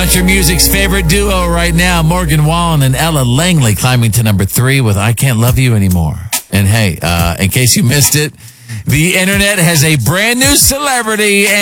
Country music's favorite duo right now, Morgan Wallen and Ella Langley, climbing to number 3 with I Can't Love You Anymore. And hey, in case you missed it, the internet has a brand new celebrity.